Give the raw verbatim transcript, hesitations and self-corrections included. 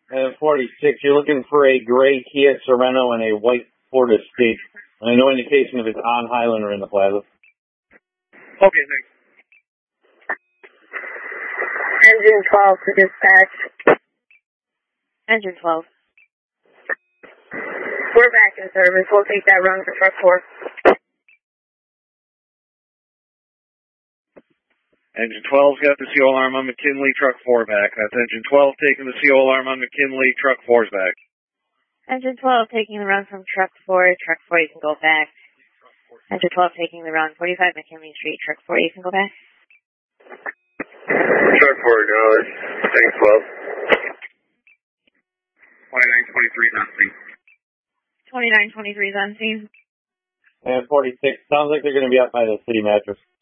And forty-six, you're looking for a gray Kia Sorento and a white Ford Escape. And no indication if it's on Highland or in the plaza. Okay, thanks. Engine twelve to dispatch. Engine twelve. We're back in service. We'll take that run for truck four. Engine twelve's got the C O alarm on McKinley, truck four back. That's engine twelve taking the C O alarm on McKinley, truck four's back. Engine twelve taking the run from truck four. Truck four, you can go back. Engine twelve taking the run. forty-five McKinley Street. Truck four, you can go back. Truck four, acknowledge. Thanks, twelve. twenty-nine twenty-three is on scene. twenty-nine twenty-three is on scene. And forty-six, sounds like they're going to be up by the city mattress.